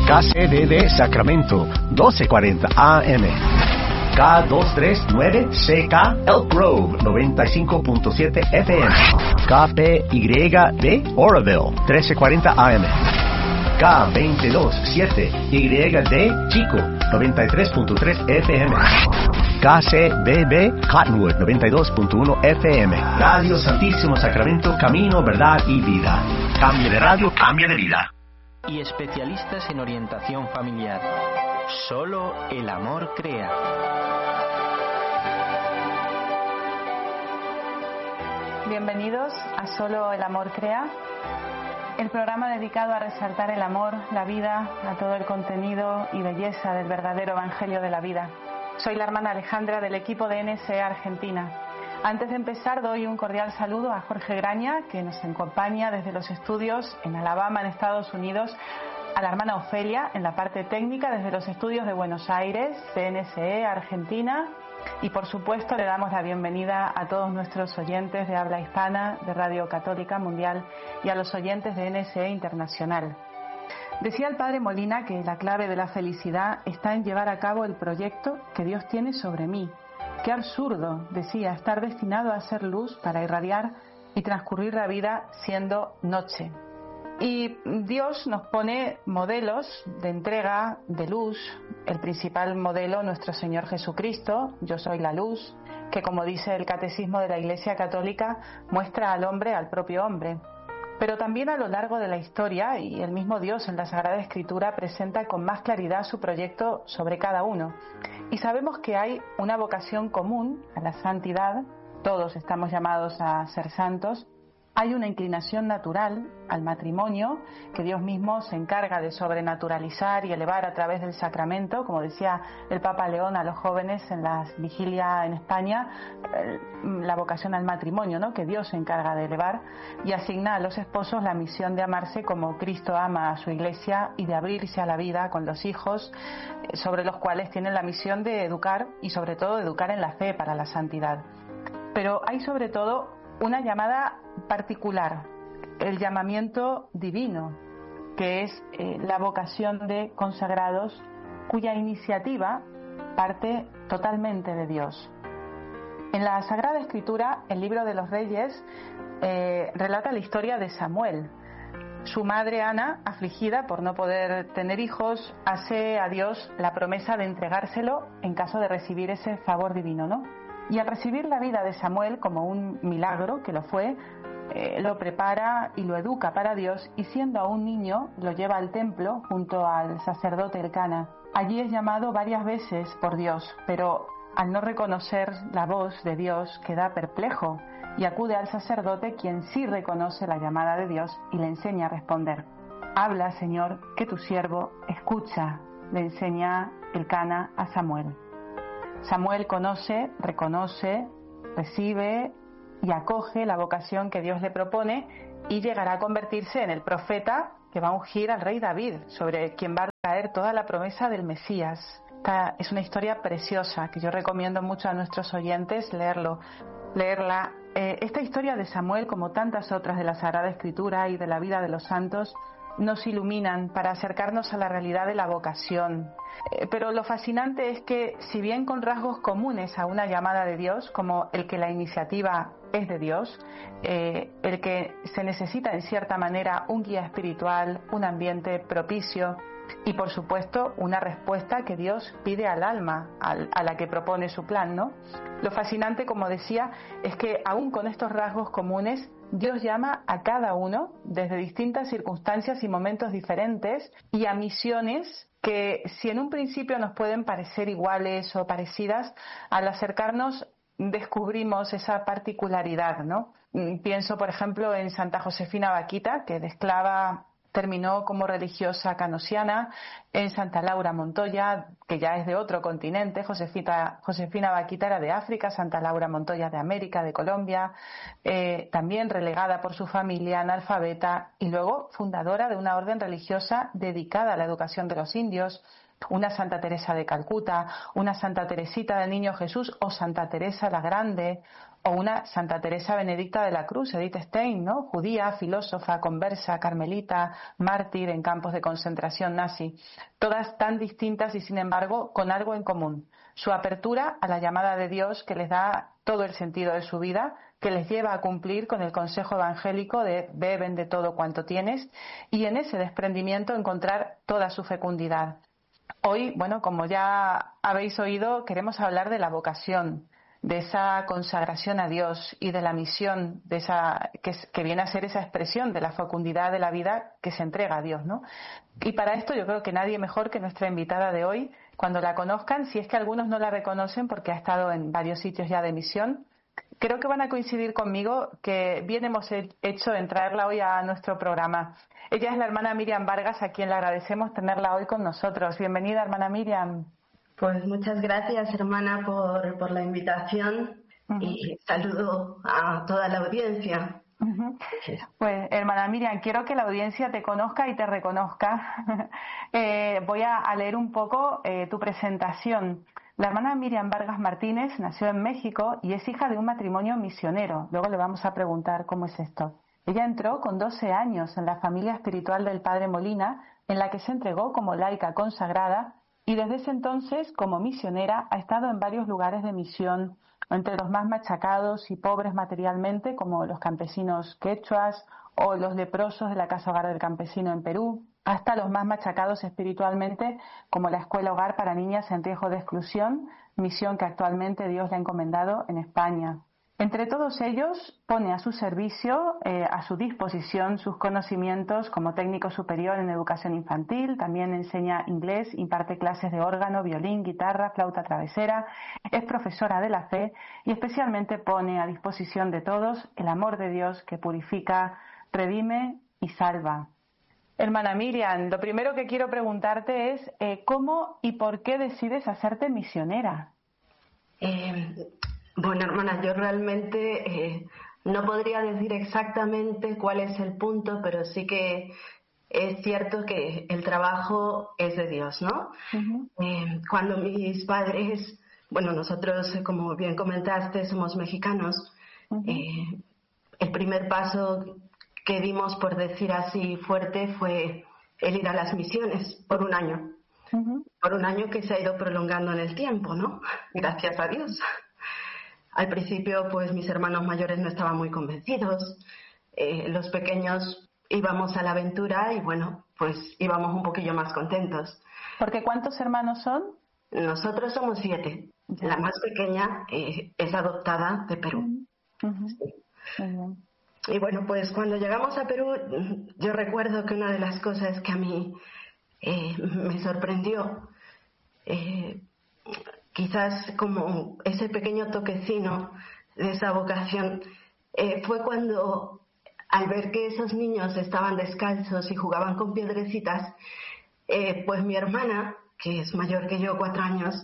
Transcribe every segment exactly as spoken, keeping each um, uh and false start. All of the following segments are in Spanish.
K C D D Sacramento, doce cuarenta A M. K doscientos treinta y nueve C K Elk Grove, noventa y cinco punto siete F M. K P Y D Oroville, trece cuarenta A M. K veintidós siete Y D Chico, noventa y tres punto tres F M. K C B B Cottonwood, noventa y dos punto uno F M. Radio Santísimo Sacramento, camino, verdad y vida. Cambio de radio, cambio de vida. Y especialistas en orientación familiar. Solo el amor crea. Bienvenidos a Solo el amor crea, el programa dedicado a resaltar el amor, la vida, a todo el contenido y belleza del verdadero evangelio de la vida. Soy la hermana Alejandra del equipo de N S E Argentina. Antes de empezar doy un cordial saludo a Jorge Graña, que nos acompaña desde los estudios en Alabama, en Estados Unidos, a la hermana Ofelia en la parte técnica desde los estudios de Buenos Aires, de N S E Argentina, y por supuesto le damos la bienvenida a todos nuestros oyentes de habla hispana de Radio Católica Mundial y a los oyentes de N S E Internacional. Decía el padre Molina que la clave de la felicidad está en llevar a cabo el proyecto que Dios tiene sobre mí. Qué absurdo, decía, estar destinado a ser luz para irradiar y transcurrir la vida siendo noche. Y Dios nos pone modelos de entrega, de luz. El principal modelo, nuestro Señor Jesucristo, yo soy la luz, que como dice el Catecismo de la Iglesia Católica, muestra al hombre al propio hombre. Pero también a lo largo de la historia, y el mismo Dios en la Sagrada Escritura presenta con más claridad su proyecto sobre cada uno. Y sabemos que hay una vocación común a la santidad, todos estamos llamados a ser santos. Hay una inclinación natural al matrimonio que Dios mismo se encarga de sobrenaturalizar y elevar a través del sacramento, como decía el Papa León a los jóvenes en la vigilia en España, la vocación al matrimonio, ¿no?, que Dios se encarga de elevar y asigna a los esposos la misión de amarse como Cristo ama a su Iglesia y de abrirse a la vida con los hijos, sobre los cuales tienen la misión de educar y sobre todo de educar en la fe para la santidad. Pero hay sobre todo una llamada particular, el llamamiento divino, que es eh, la vocación de consagrados cuya iniciativa parte totalmente de Dios. En la Sagrada Escritura, el libro de los Reyes, eh, relata la historia de Samuel. Su madre Ana, afligida por no poder tener hijos, hace a Dios la promesa de entregárselo en caso de recibir ese favor divino, ¿no? Y al recibir la vida de Samuel como un milagro, que lo fue, eh, lo prepara y lo educa para Dios, y siendo aún niño lo lleva al templo junto al sacerdote Elcana. Allí es llamado varias veces por Dios, pero al no reconocer la voz de Dios queda perplejo y acude al sacerdote, quien sí reconoce la llamada de Dios y le enseña a responder. Habla, Señor, que tu siervo escucha, le enseña Elcana a Samuel. Samuel conoce, reconoce, recibe y acoge la vocación que Dios le propone y llegará a convertirse en el profeta que va a ungir al rey David, sobre quien va a caer toda la promesa del Mesías. Esta es una historia preciosa que yo recomiendo mucho a nuestros oyentes leerlo, leerla. Eh, esta historia de Samuel, como tantas otras de la Sagrada Escritura y de la vida de los santos, nos iluminan para acercarnos a la realidad de la vocación. Eh, pero lo fascinante es que, si bien con rasgos comunes a una llamada de Dios, como el que la iniciativa es de Dios, eh, el que se necesita en cierta manera un guía espiritual, un ambiente propicio y por supuesto una respuesta que Dios pide al alma al, a la que propone su plan, ¿no? Lo fascinante, como decía, es que aún con estos rasgos comunes, Dios llama a cada uno desde distintas circunstancias y momentos diferentes y a misiones que, si en un principio nos pueden parecer iguales o parecidas, al acercarnos descubrimos esa particularidad, ¿no? Pienso, por ejemplo, en Santa Josefina Baquita, que de esclava terminó como religiosa canosiana, en Santa Laura Montoya, que ya es de otro continente. Josefita, Josefina Baquita era de África, Santa Laura Montoya de América, de Colombia, eh, también relegada por su familia, analfabeta, y luego fundadora de una orden religiosa dedicada a la educación de los indios, una Santa Teresa de Calcuta, una Santa Teresita del Niño Jesús o Santa Teresa la Grande o una Santa Teresa Benedicta de la Cruz, Edith Stein, ¿no? Judía, filósofa, conversa, carmelita, mártir en campos de concentración nazi. Todas tan distintas y sin embargo con algo en común: su apertura a la llamada de Dios que les da todo el sentido de su vida, que les lleva a cumplir con el consejo evangélico de ve, vende todo cuanto tienes, y en ese desprendimiento encontrar toda su fecundidad. Hoy, bueno, como ya habéis oído, queremos hablar de la vocación, de esa consagración a Dios y de la misión, de esa que, que viene a ser esa expresión de la fecundidad de la vida que se entrega a Dios, ¿no? Y para esto yo creo que nadie mejor que nuestra invitada de hoy. Cuando la conozcan, si es que algunos no la reconocen porque ha estado en varios sitios ya de misión, creo que van a coincidir conmigo que bien hemos hecho en traerla hoy a nuestro programa. Ella es la hermana Miriam Vargas, a quien le agradecemos tenerla hoy con nosotros. Bienvenida, hermana Miriam. Pues muchas gracias, hermana, por, por la invitación. Uh-huh. Y saludo a toda la audiencia. Uh-huh. Pues, hermana Miriam, quiero que la audiencia te conozca y te reconozca. eh, voy a, a leer un poco eh, tu presentación. La hermana Miriam Vargas Martínez nació en México y es hija de un matrimonio misionero. Luego le vamos a preguntar cómo es esto. Ella entró con doce años en la familia espiritual del padre Molina, en la que se entregó como laica consagrada, y desde ese entonces, como misionera, ha estado en varios lugares de misión, entre los más machacados y pobres materialmente, como los campesinos quechuas o los leprosos de la Casa Hogar del Campesino en Perú, hasta los más machacados espiritualmente, como la Escuela Hogar para Niñas en Riesgo de Exclusión, misión que actualmente Dios le ha encomendado en España. Entre todos ellos, pone a su servicio, eh, a su disposición, sus conocimientos como técnico superior en educación infantil. También enseña inglés, imparte clases de órgano, violín, guitarra, flauta travesera, es profesora de la fe y especialmente pone a disposición de todos el amor de Dios que purifica, redime y salva. Hermana Miriam, lo primero que quiero preguntarte es eh, ¿cómo y por qué decides hacerte misionera? Eh... Bueno, hermana, yo realmente eh, no podría decir exactamente cuál es el punto, pero sí que es cierto que el trabajo es de Dios, ¿no? Uh-huh. Eh, cuando mis padres, bueno, nosotros, como bien comentaste, somos mexicanos, uh-huh. eh, el primer paso que dimos, por decir así fuerte, fue el ir a las misiones por un año. Uh-huh. Por un año que se ha ido prolongando en el tiempo, ¿no? Gracias a Dios. Al principio, pues mis hermanos mayores no estaban muy convencidos, eh, los pequeños íbamos a la aventura y bueno, pues íbamos un poquillo más contentos. ¿Porque cuántos hermanos son? Nosotros somos siete. Ya. La más pequeña eh, es adoptada de Perú. Uh-huh. Sí. Uh-huh. Y bueno, pues cuando llegamos a Perú, yo recuerdo que una de las cosas que a mí eh, me sorprendió, eh, quizás como ese pequeño toquecino de esa vocación, eh, fue cuando, al ver que esos niños estaban descalzos y jugaban con piedrecitas, eh, pues mi hermana, que es mayor que yo, cuatro años,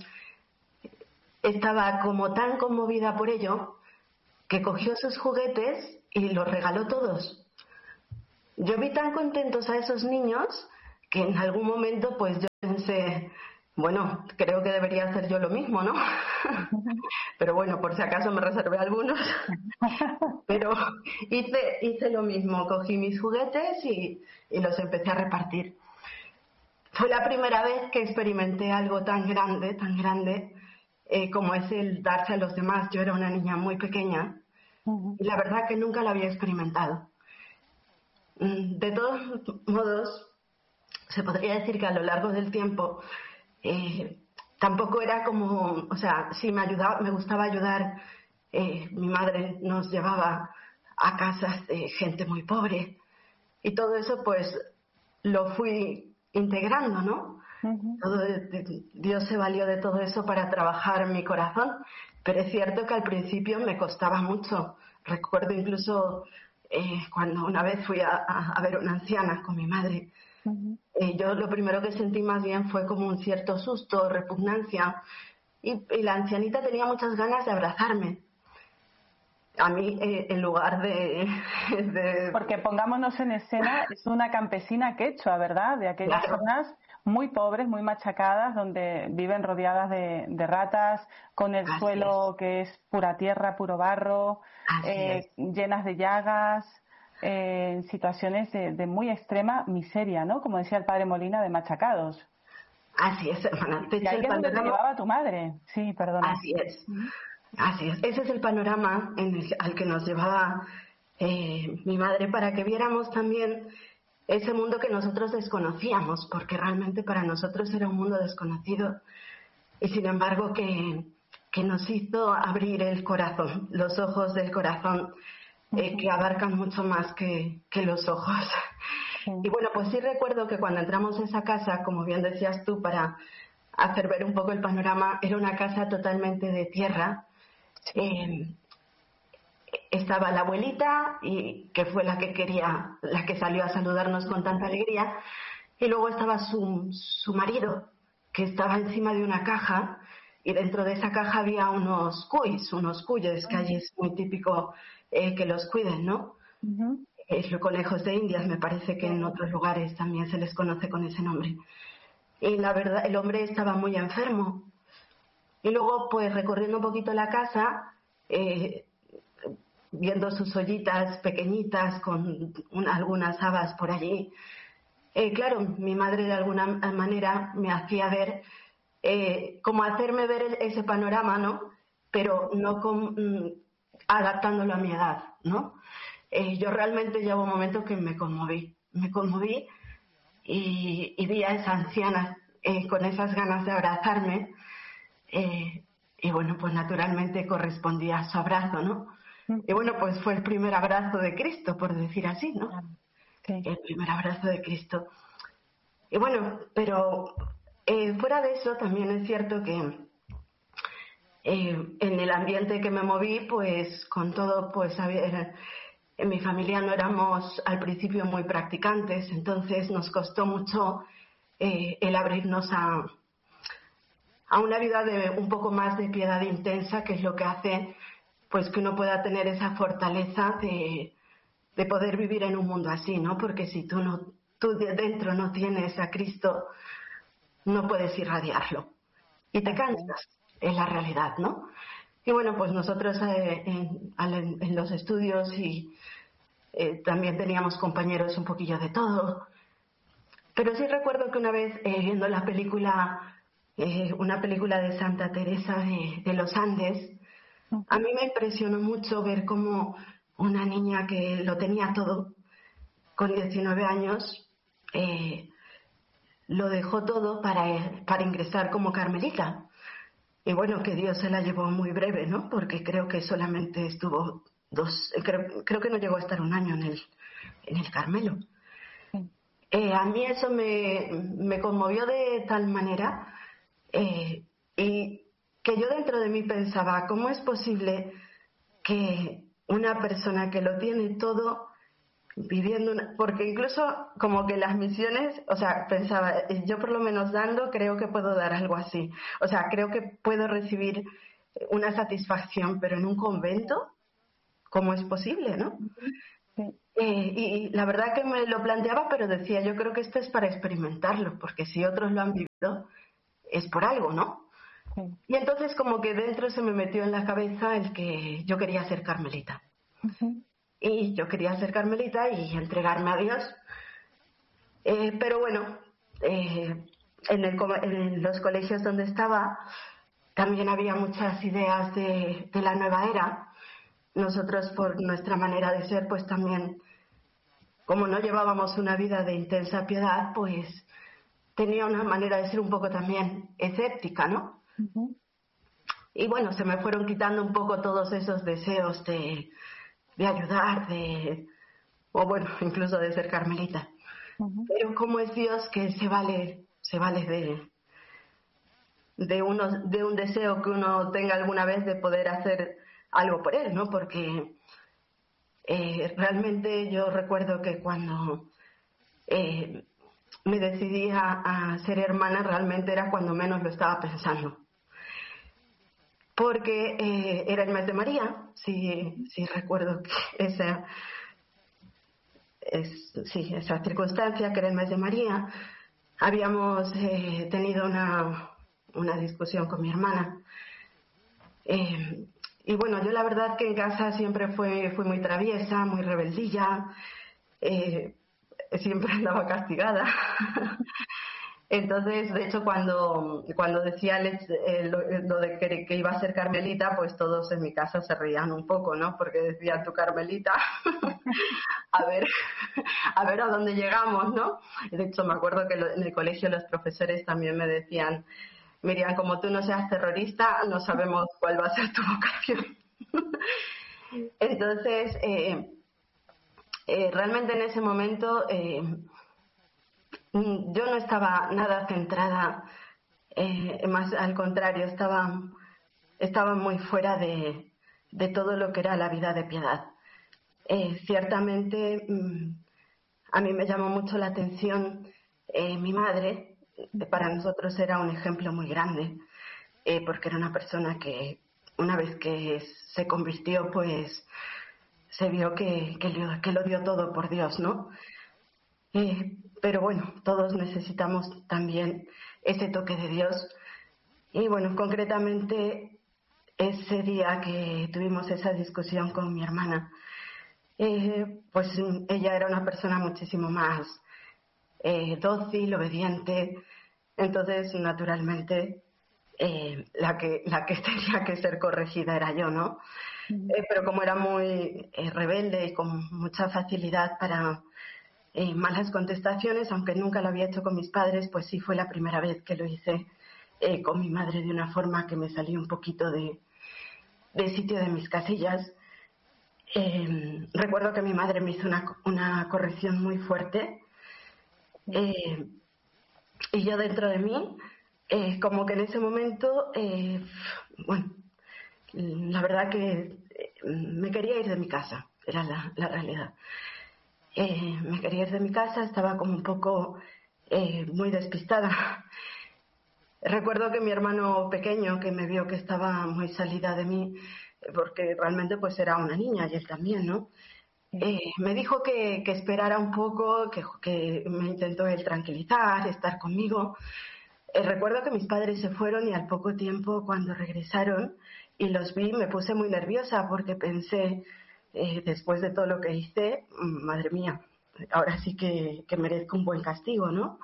estaba como tan conmovida por ello que cogió sus juguetes y los regaló todos. Yo vi tan contentos a esos niños que en algún momento pues yo pensé, bueno, creo que debería hacer yo lo mismo, ¿no? Pero bueno, por si acaso me reservé algunos. Pero hice, hice lo mismo, cogí mis juguetes y, y los empecé a repartir. Fue la primera vez que experimenté algo tan grande, tan grande, eh, como es el darse a los demás. Yo era una niña muy pequeña y la verdad que nunca lo había experimentado. De todos modos, se podría decir que a lo largo del tiempo Eh, tampoco era como, o sea, sí me ayudaba, me gustaba ayudar. Eh, mi madre nos llevaba a casas de gente muy pobre y todo eso pues lo fui integrando, ¿no? Uh-huh. Todo, Dios se valió de todo eso para trabajar en mi corazón, pero es cierto que al principio me costaba mucho. Recuerdo incluso eh, cuando una vez fui a, a, a ver una anciana con mi madre. Uh-huh. Eh, yo lo primero que sentí más bien fue como un cierto susto, repugnancia, y, y la ancianita tenía muchas ganas de abrazarme. a mí, eh, en lugar de, de... Porque pongámonos en escena, es una campesina quechua, ¿verdad? De aquellas Claro. zonas muy pobres, muy machacadas, donde viven rodeadas de, de ratas, con el Así suelo es. que es pura tierra, puro barro, Así eh, es. llenas de llagas, eh, en situaciones de, de muy extrema miseria, ¿no? Como decía el padre Molina, de machacados. Así es, hermana. De Y hecho, ahí el es donde te panorama... llevaba tu madre. Sí, perdona. Así es. Así es. Ese es el panorama en el, al que nos llevaba eh, mi madre, para que viéramos también ese mundo que nosotros desconocíamos, porque realmente para nosotros era un mundo desconocido, y sin embargo que, que nos hizo abrir el corazón, los ojos del corazón, eh, que abarcan mucho más que, que los ojos. Sí. Y bueno, pues sí recuerdo que cuando entramos a esa casa, como bien decías tú, para hacer ver un poco el panorama, era una casa totalmente de tierra. Eh, estaba la abuelita, y que fue la que quería, la que salió a saludarnos con tanta alegría, y luego estaba su, su marido, que estaba encima de una caja, y dentro de esa caja había unos cuis, unos cuyes, que allí es muy típico eh, que los cuiden, ¿no? Uh-huh. Es los conejos de Indias, me parece que en otros lugares también se les conoce con ese nombre. Y la verdad, el hombre estaba muy enfermo. Y luego, pues recorriendo un poquito la casa, eh, viendo sus ollitas pequeñitas con una, algunas habas por allí, eh, claro, mi madre de alguna manera me hacía ver, eh, como hacerme ver ese panorama, ¿no? Pero no con, mm, adaptándolo a mi edad, ¿no? Eh, yo realmente llegó un momento que me conmoví, me conmoví y, y vi a esa anciana eh, con esas ganas de abrazarme, eh, y bueno, pues naturalmente correspondía a su abrazo, ¿no? Y bueno, pues fue el primer abrazo de Cristo, por decir así, ¿no? Sí. El primer abrazo de Cristo. Y bueno, pero eh, fuera de eso también es cierto que eh, en el ambiente que me moví, pues con todo, pues había, en mi familia no éramos al principio muy practicantes, entonces nos costó mucho eh, el abrirnos a, a una vida de un poco más de piedad intensa, que es lo que hace pues que uno pueda tener esa fortaleza de, de poder vivir en un mundo así, ¿no? Porque si tú no, tú de dentro no tienes a Cristo, no puedes irradiarlo y te cansas, es la realidad, ¿no? Y bueno, pues nosotros eh, en, en los estudios y eh, también teníamos compañeros un poquillo de todo, pero sí recuerdo que una vez eh, viendo la película, eh, una película de Santa Teresa de, de los Andes, a mí me impresionó mucho ver cómo una niña que lo tenía todo, con diecinueve años, eh, lo dejó todo para, para ingresar como carmelita. Y bueno, que Dios se la llevó muy breve, ¿no? Porque creo que solamente estuvo dos, creo, creo que no llegó a estar un año en el, en el Carmelo. Eh, a mí eso me, me conmovió de tal manera, eh, y que yo dentro de mí pensaba, ¿cómo es posible que una persona que lo tiene todo viviendo una... Porque incluso como que las misiones, o sea, pensaba, yo por lo menos dando creo que puedo dar algo así, o sea, creo que puedo recibir una satisfacción, pero en un convento, ¿cómo es posible, no? Sí. Eh, y la verdad que me lo planteaba, pero decía, yo creo que esto es para experimentarlo, porque si otros lo han vivido, es por algo, ¿no? Sí. Y entonces como que dentro se me metió en la cabeza el que yo quería ser carmelita. Uh-huh. Y yo quería ser carmelita y entregarme a Dios. Eh, pero bueno, eh, en, el, en los colegios donde estaba también había muchas ideas de, de la nueva era. Nosotros, por nuestra manera de ser, pues también, como no llevábamos una vida de intensa piedad, pues tenía una manera de ser un poco también escéptica, ¿no? Uh-huh. Y bueno, se me fueron quitando un poco todos esos deseos de, de ayudar, de, o bueno, incluso de ser carmelita. Uh-huh. Pero cómo es Dios que se vale, se vale de, de, uno, de un deseo que uno tenga alguna vez de poder hacer algo por él, ¿no? Porque eh, realmente yo recuerdo que cuando eh, me decidí a, a ser hermana, realmente era cuando menos lo estaba pensando. porque eh, era el mes de María, sí, sí recuerdo que esa, es, sí, esa circunstancia, que era el mes de María. Habíamos eh, tenido una, una discusión con mi hermana. Eh, y bueno, yo la verdad que en casa siempre fue, fui muy traviesa, muy rebeldilla, eh, siempre andaba castigada. Entonces, de hecho, cuando, cuando decía Alex, eh, lo, lo de que, que iba a ser Carmelita, pues todos en mi casa se reían un poco, ¿no? Porque decían, tú Carmelita, a ver, a ver a dónde llegamos, ¿no? De hecho, me acuerdo que lo, en el colegio los profesores también me decían, Miriam, como tú no seas terrorista, no sabemos cuál va a ser tu vocación. Entonces, eh, eh, realmente en ese momento eh, yo no estaba nada centrada, eh, más al contrario, estaba, estaba muy fuera de, de todo lo que era la vida de Piedad. Eh, ciertamente, mm, a mí me llamó mucho la atención eh, mi madre. Para nosotros era un ejemplo muy grande, eh, porque era una persona que una vez que se convirtió, pues se vio que, que, lo, que lo dio todo por Dios, ¿no? Eh, pero bueno, todos necesitamos también ese toque de Dios. Y bueno, concretamente ese día que tuvimos esa discusión con mi hermana, eh, pues ella era una persona muchísimo más eh, dócil, obediente. Entonces, naturalmente, eh, la que la que tenía que ser corregida era yo, ¿no? Uh-huh. Eh, pero como era muy eh, rebelde y con mucha facilidad para eh, malas contestaciones, aunque nunca lo había hecho con mis padres, pues sí fue la primera vez que lo hice eh, con mi madre de una forma que me salió un poquito de, de sitio de mis casillas. Eh, recuerdo que mi madre me hizo una, una corrección muy fuerte. Eh, y yo dentro de mí, eh, como que en ese momento, eh, bueno, la verdad que me quería ir de mi casa, era la, la realidad. Eh, me quería ir de mi casa, estaba como un poco eh, muy despistada. Recuerdo que mi hermano pequeño, que me vio que estaba muy salida de mí, porque realmente pues era una niña y él también, ¿no? Eh, me dijo que, que esperara un poco, que, que me intentó él tranquilizar, estar conmigo. Eh, recuerdo que mis padres se fueron y al poco tiempo, cuando regresaron y los vi, me puse muy nerviosa porque pensé, eh, después de todo lo que hice, madre mía, ahora sí que, que merezco un buen castigo, ¿no?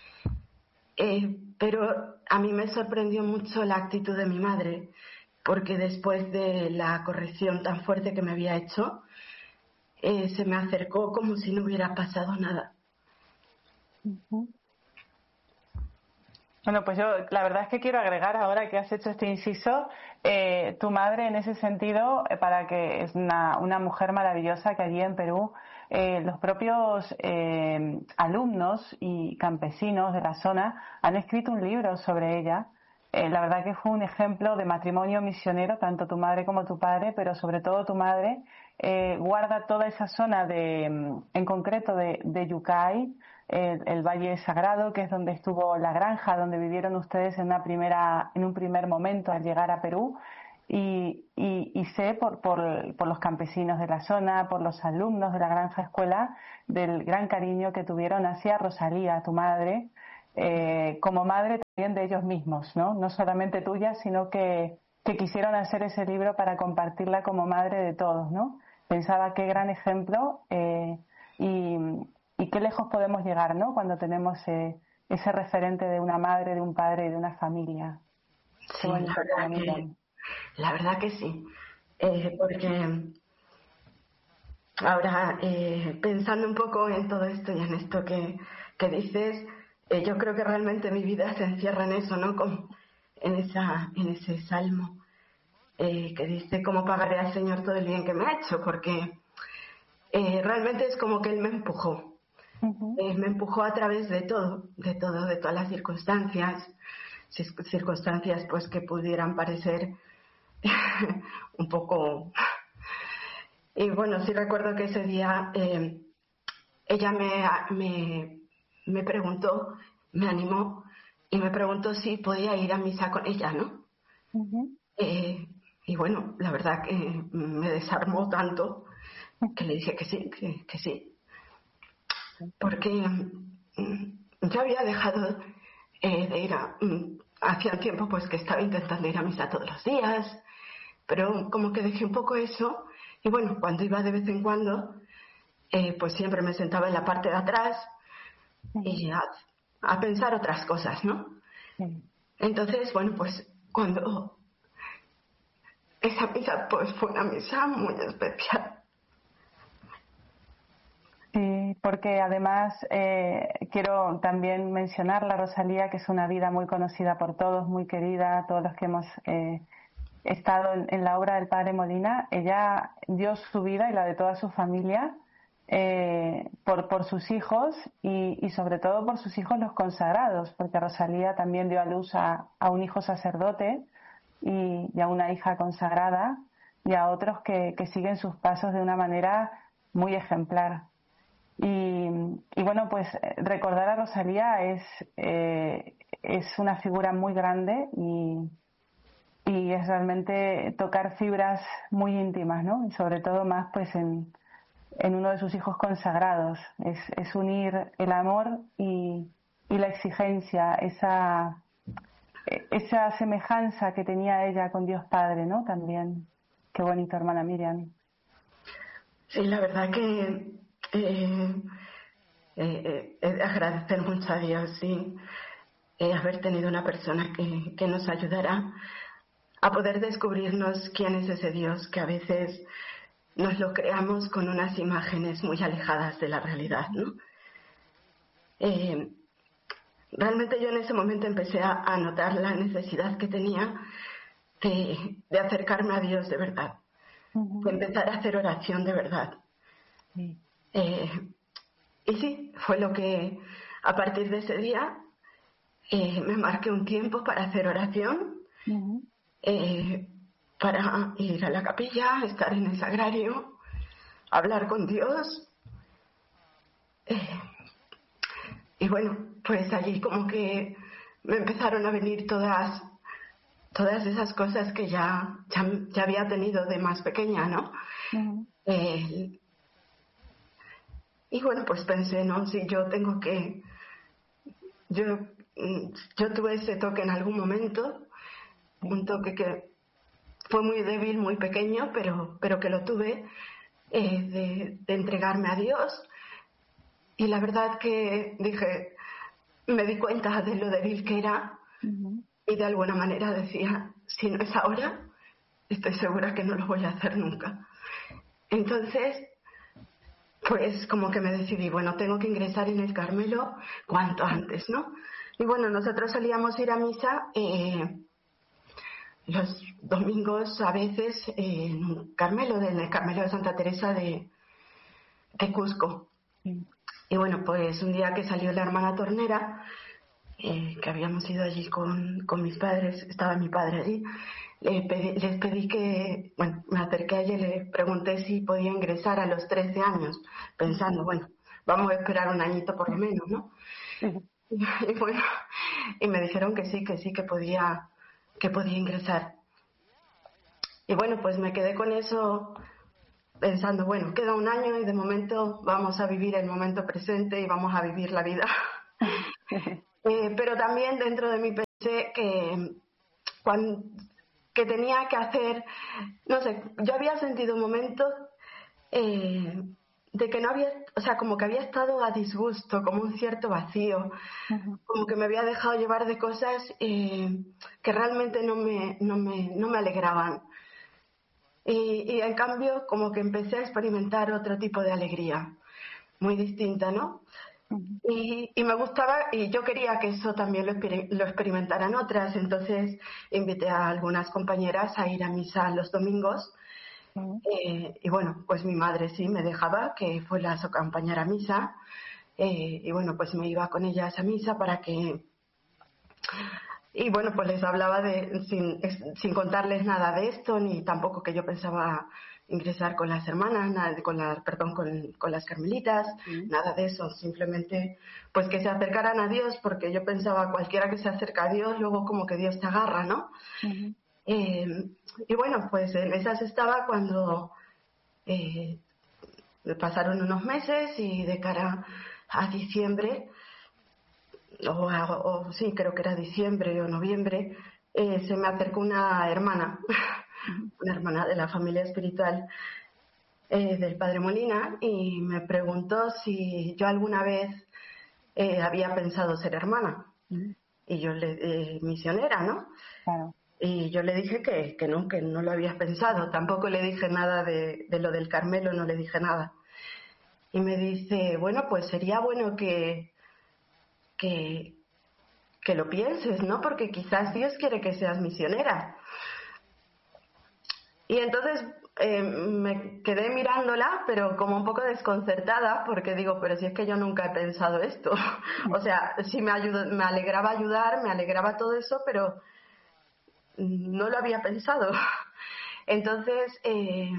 Eh, pero a mí me sorprendió mucho la actitud de mi madre, porque después de la corrección tan fuerte que me había hecho, eh, se me acercó como si no hubiera pasado nada. Uh-huh. Bueno, pues yo la verdad es que quiero agregar, ahora que has hecho este inciso, eh, tu madre en ese sentido, eh, para que es una, una mujer maravillosa que allí en Perú, eh, los propios eh, alumnos y campesinos de la zona han escrito un libro sobre ella. Eh, la verdad que fue un ejemplo de matrimonio misionero, tanto tu madre como tu padre, pero sobre todo tu madre eh, guarda toda esa zona de, en concreto de, de Yucay, el, el Valle Sagrado, que es donde estuvo la granja, donde vivieron ustedes en una primera, en un primer momento al llegar a Perú, y, y, y sé por, por, por los campesinos de la zona, por los alumnos de la granja escuela, del gran cariño que tuvieron hacia Rosalía, tu madre, eh, como madre también de ellos mismos, ¿no? No solamente tuya, sino que, que quisieron hacer ese libro para compartirla como madre de todos, ¿no? Pensaba qué gran ejemplo eh, y, y qué lejos podemos llegar, ¿no? Cuando tenemos eh, ese referente de una madre, de un padre y de una familia. Sí, la verdad, que, la verdad que sí, eh, porque ahora eh, pensando un poco en todo esto y en esto que, que dices, eh, yo creo que realmente mi vida se encierra en eso, ¿no? Como en, esa, en ese salmo. Eh, que dice cómo pagaré al Señor todo el bien que me ha hecho, porque eh, realmente es como que Él me empujó. Uh-huh. Eh, me empujó a través de todo, de todo, de todas las circunstancias, circunstancias pues que pudieran parecer un poco... Y bueno, sí recuerdo que ese día eh, ella me, me, me preguntó, me animó y me preguntó si podía ir a misa con ella, ¿no? Uh-huh. Eh, y bueno, la verdad que me desarmó tanto que le dije que sí, que, que sí. Porque mm, yo había dejado eh, de ir a... Mm, hacía un tiempo pues que estaba intentando ir a misa todos los días, pero como que dejé un poco eso. Y bueno, cuando iba de vez en cuando, eh, pues siempre me sentaba en la parte de atrás y a, a pensar otras cosas, ¿no? Entonces, bueno, pues cuando esa misa pues fue una misa muy especial. Sí, porque además eh, quiero también mencionar la Rosalía, que es una vida muy conocida por todos, muy querida, todos los que hemos eh, estado en, en la obra del Padre Molina. Ella dio su vida y la de toda su familia eh, por, por sus hijos y, y sobre todo por sus hijos los consagrados, porque Rosalía también dio a luz a, a un hijo sacerdote y, y a una hija consagrada y a otros que, que siguen sus pasos de una manera muy ejemplar. Y, y bueno, pues recordar a Rosalía es, eh, es una figura muy grande y, y es realmente tocar fibras muy íntimas, ¿no? Y sobre todo más pues en, en uno de sus hijos consagrados. Es, es unir el amor y, y la exigencia, esa, esa semejanza que tenía ella con Dios Padre, ¿no? También. Qué bonito, hermana Miriam. Sí, la verdad que eh, eh, eh, agradecer mucho a Dios, sí, eh, haber tenido una persona que, que nos ayudara a poder descubrirnos quién es ese Dios que a veces nos lo creamos con unas imágenes muy alejadas de la realidad, ¿no? Eh, realmente yo en ese momento empecé a, a notar la necesidad que tenía de, de acercarme a Dios de verdad, uh-huh. de empezar a hacer oración de verdad. Sí. Eh, y sí, fue lo que a partir de ese día eh, me marqué un tiempo para hacer oración, uh-huh. eh, para ir a la capilla, estar en el sagrario, hablar con Dios. Eh, y bueno, pues allí como que me empezaron a venir todas todas esas cosas que ya, ya, ya había tenido de más pequeña, ¿no? Uh-huh. Eh, y bueno, pues pensé, no, si yo tengo que... Yo, yo tuve ese toque en algún momento, un toque que fue muy débil, muy pequeño, pero, pero que lo tuve, eh, de, de entregarme a Dios. Y la verdad que dije, me di cuenta de lo débil que era, uh-huh. y de alguna manera decía, si no es ahora, estoy segura que no lo voy a hacer nunca. Entonces, pues como que me decidí, bueno, tengo que ingresar en el Carmelo cuanto antes, ¿no? Y bueno, nosotros solíamos ir a misa eh, los domingos a veces eh, en un Carmelo, en el Carmelo de Santa Teresa de, de Cusco. Sí. Y bueno, pues un día que salió la hermana Tornera, eh, que habíamos ido allí con, con mis padres, estaba mi padre allí, le pedí, les pedí que, bueno, me acerqué a ella y le pregunté si podía ingresar a los trece años, pensando, bueno, vamos a esperar un añito por lo menos, ¿no? Uh-huh. Y, y bueno, y me dijeron que sí, que sí, que podía, que podía ingresar. Y bueno, pues me quedé con eso pensando, bueno, queda un año y de momento vamos a vivir el momento presente y vamos a vivir la vida. eh, pero también dentro de mí pensé que cuando que tenía que hacer, no sé, yo había sentido momentos eh, de que no había, o sea, como que había estado a disgusto, como un cierto vacío, uh-huh. como que me había dejado llevar de cosas eh, que realmente no me, no me, no me alegraban. Y, y en cambio, como que empecé a experimentar otro tipo de alegría, muy distinta, ¿no? Y, y me gustaba, y yo quería que eso también lo, lo experimentaran otras, entonces invité a algunas compañeras a ir a misa los domingos, uh-huh. eh, y bueno, pues mi madre sí me dejaba que fue las acompañara a misa, eh, y bueno, pues me iba con ellas a misa para que... Y bueno, pues les hablaba de, sin, sin contarles nada de esto, ni tampoco que yo pensaba ingresar con las hermanas, nada, con la, perdón, con, con las carmelitas, uh-huh. nada de eso, simplemente pues que se acercaran a Dios, porque yo pensaba cualquiera que se acerca a Dios, luego como que Dios te agarra, ¿no? Uh-huh. Eh, y bueno, pues en esas estaba cuando eh, pasaron unos meses y de cara a diciembre, o, a, o sí, creo que era diciembre o noviembre, eh, se me acercó una hermana, una hermana de la familia espiritual eh, del Padre Molina, y me preguntó si yo alguna vez eh, había pensado ser hermana. Mm. Y yo le, eh, misionera, ¿no? Claro. Y yo le dije que, que no, que no lo había pensado. Tampoco le dije nada de, de lo del Carmelo, no le dije nada. Y me dice, bueno, pues sería bueno que, que, que lo pienses, ¿no? Porque quizás Dios quiere que seas misionera. Y entonces eh, me quedé mirándola, pero como un poco desconcertada, porque digo, pero si es que yo nunca he pensado esto. O sea, sí me, ayudó, me alegraba ayudar, me alegraba todo eso, pero no lo había pensado. Entonces eh,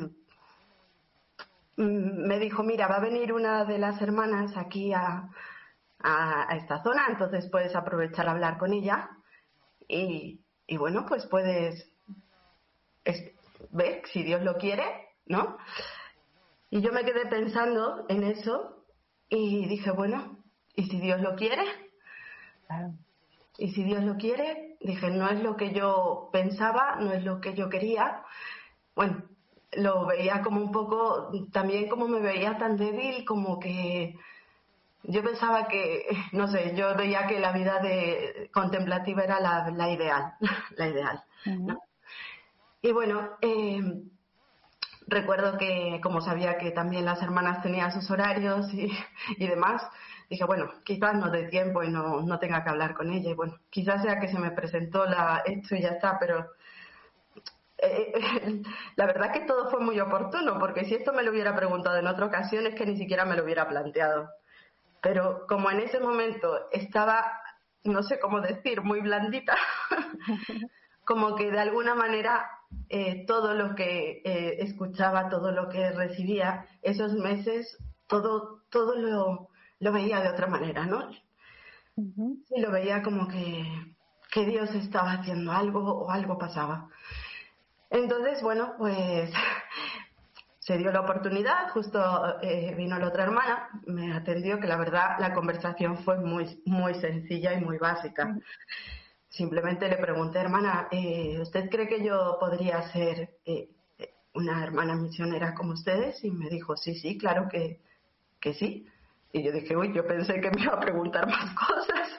me dijo, mira, va a venir una de las hermanas aquí a, a, a esta zona, entonces puedes aprovechar a hablar con ella y, y bueno, pues puedes es, ver si Dios lo quiere, ¿no? Y yo me quedé pensando en eso y dije, bueno, ¿y si Dios lo quiere? Claro. Y si Dios lo quiere, dije, no es lo que yo pensaba, no es lo que yo quería. Bueno, lo veía como un poco, también como me veía tan débil, como que yo pensaba que, no sé, yo veía que la vida de contemplativa era la, la ideal, la ideal, uh-huh. ¿no? Y bueno, eh, recuerdo que como sabía que también las hermanas tenían sus horarios y, y demás, dije, bueno, quizás no dé tiempo y no, no tenga que hablar con ella. Y bueno, quizás sea que se me presentó la esto y ya está, pero eh, la verdad que todo fue muy oportuno, porque si esto me lo hubiera preguntado en otra ocasión es que ni siquiera me lo hubiera planteado. Pero como en ese momento estaba, no sé cómo decir, muy blandita, como que de alguna manera eh, todo lo que eh, escuchaba, todo lo que recibía, esos meses, todo, todo lo, lo veía de otra manera, ¿no? Uh-huh. Sí, lo veía como que, que Dios estaba haciendo algo o algo pasaba. Entonces, bueno, pues se dio la oportunidad, justo eh, vino la otra hermana, me atendió, que la verdad la conversación fue muy, muy sencilla y muy básica. Uh-huh. Simplemente le pregunté, hermana, eh, ¿usted cree que yo podría ser eh, una hermana misionera como ustedes? Y me dijo, sí, sí, claro que, que sí. Y yo dije, uy, yo pensé que me iba a preguntar más cosas.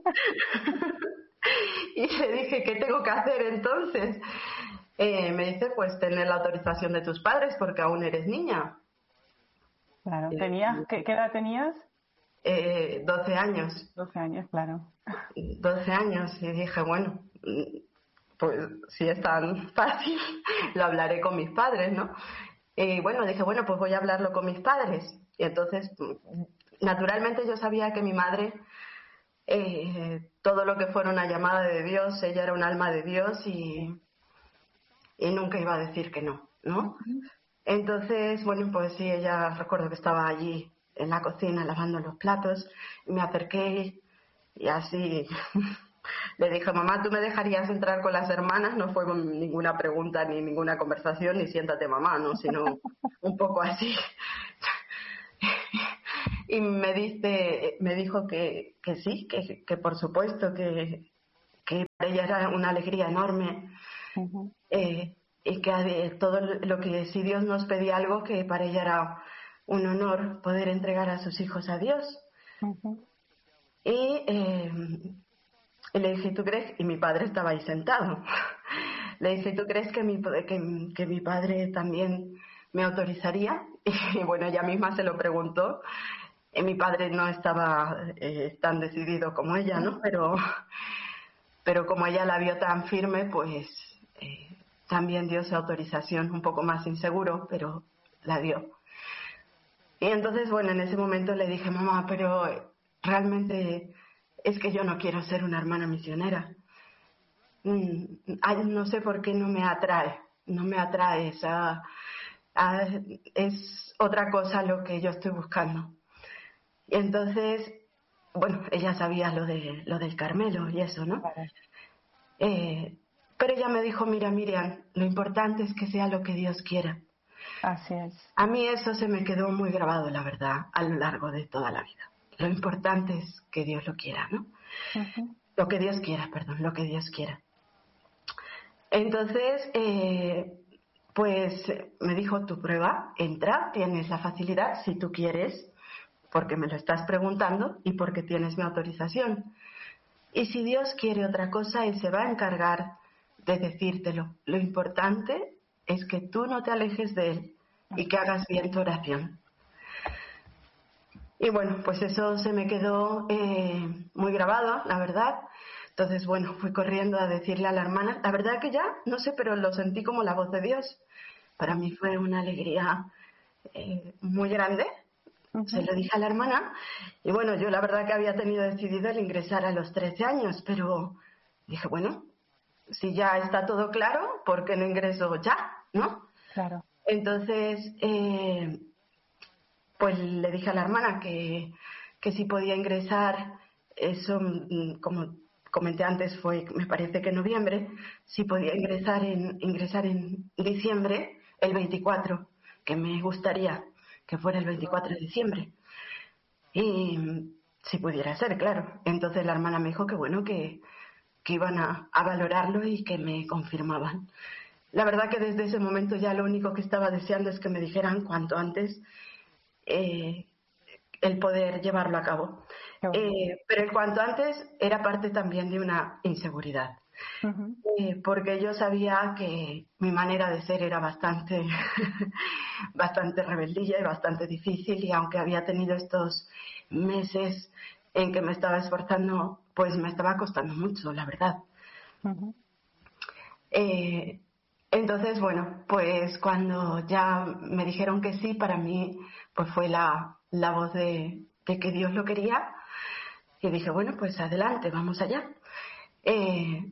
Y le dije, ¿qué tengo que hacer entonces? Eh, me dice, pues tener la autorización de tus padres porque aún eres niña. Claro, ¿tenías, qué, qué edad tenías? Eh, doce años. doce años, claro. doce años y dije, bueno, pues si es tan fácil, lo hablaré con mis padres, ¿no? Y bueno, dije, bueno, pues voy a hablarlo con mis padres. Y entonces, naturalmente yo sabía que mi madre, eh, todo lo que fuera una llamada de Dios, ella era un alma de Dios y, y nunca iba a decir que no, ¿no? Entonces, bueno, pues sí, ella, recuerdo que estaba allí en la cocina lavando los platos, y me acerqué y así le dije, mamá, ¿tú me dejarías entrar con las hermanas? No fue ninguna pregunta ni ninguna conversación, ni siéntate mamá, ¿no? Sino un poco así. Y me dice, me dijo que, que sí, que, que por supuesto, que, que para ella era una alegría enorme. Uh-huh. eh, y que todo lo que, si Dios nos pedía algo, que para ella era un honor poder entregar a sus hijos a Dios. Uh-huh. Y, eh, y le dije, ¿tú crees? Y mi padre estaba ahí sentado. Le dije, ¿tú crees que mi, que, que mi padre también me autorizaría? Y bueno, ella misma se lo preguntó. Y mi padre no estaba eh, tan decidido como ella, ¿no? Pero, pero como ella la vio tan firme, pues eh, también dio esa autorización, un poco más inseguro, pero la dio. Y entonces, bueno, en ese momento le dije, mamá, pero realmente es que yo no quiero ser una hermana misionera. Mm, no sé por qué no me atrae, no me atrae esa... Ah, es otra cosa lo que yo estoy buscando. Y entonces, bueno, ella sabía lo de lo del Carmelo y eso, ¿no? Vale. Eh, Pero ella me dijo, mira, Miriam, lo importante es que sea lo que Dios quiera. Así es. A mí eso se me quedó muy grabado, la verdad, a lo largo de toda la vida. Lo importante es que Dios lo quiera, ¿no? Uh-huh. Lo que Dios quiera, perdón, lo que Dios quiera. Entonces, eh, pues me dijo, tu prueba, entra, tienes la facilidad, si tú quieres, porque me lo estás preguntando y porque tienes mi autorización. Y si Dios quiere otra cosa, Él se va a encargar de decírtelo. Lo importante es que tú no te alejes de Él y que hagas bien tu oración. Y bueno, pues eso se me quedó eh, muy grabado, la verdad. Entonces, bueno, fui corriendo a decirle a la hermana. La verdad que ya, no sé, pero lo sentí como la voz de Dios. Para mí fue una alegría eh, muy grande. Uh-huh. Se lo dije a la hermana. Y bueno, yo la verdad que había tenido decidido el ingresar a los trece años, pero dije, bueno, si ya está todo claro, ¿por qué no ingreso ya? ¿No? Claro. Entonces, eh, pues le dije a la hermana que, que si podía ingresar, eso, como comenté antes, fue, me parece que en noviembre, si podía ingresar en, ingresar en diciembre, el veinticuatro, que me gustaría que fuera el veinticuatro de diciembre. Y si pudiera ser, claro. Entonces la hermana me dijo que bueno, que, que iban a, a valorarlo y que me confirmaban. La verdad que desde ese momento ya lo único que estaba deseando es que me dijeran cuanto antes eh, el poder llevarlo a cabo. Eh, pero el cuanto antes era parte también de una inseguridad. Uh-huh. Eh, porque yo sabía que mi manera de ser era bastante, bastante rebeldilla y bastante difícil, y aunque había tenido estos meses en que me estaba esforzando, pues me estaba costando mucho, la verdad. Uh-huh. Eh, entonces, bueno, pues cuando ya me dijeron que sí, para mí pues fue la, la voz de, de que Dios lo quería, y dije, bueno, pues adelante, vamos allá. Eh,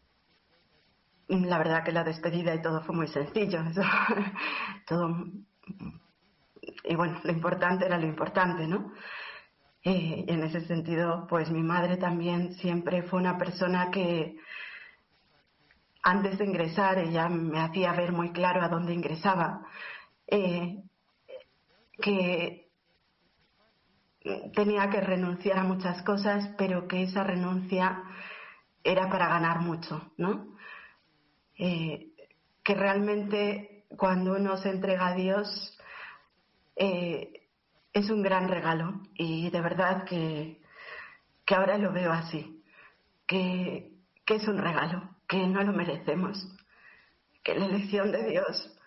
la verdad que la despedida y todo fue muy sencillo. Eso, todo, y bueno, lo importante era lo importante, ¿no? Eh, en ese sentido, pues mi madre también siempre fue una persona que antes de ingresar ella me hacía ver muy claro a dónde ingresaba, eh, que tenía que renunciar a muchas cosas, pero que esa renuncia era para ganar mucho, ¿no? Eh, que realmente cuando uno se entrega a Dios eh, es un gran regalo, y de verdad que, que ahora lo veo así, que, que es un regalo, que no lo merecemos, que la elección de Dios